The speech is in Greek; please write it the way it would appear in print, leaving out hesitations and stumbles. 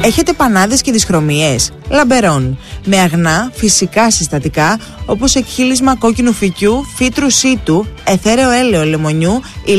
Έχετε πανάδες και δυσχρωμίες? Λαμπερών. Με αγνά φυσικά συστατικά όπως εκχύλισμα κόκκινου φυκιού, φύτρου σίτου, αιθέρεο έλαιο λεμονιού,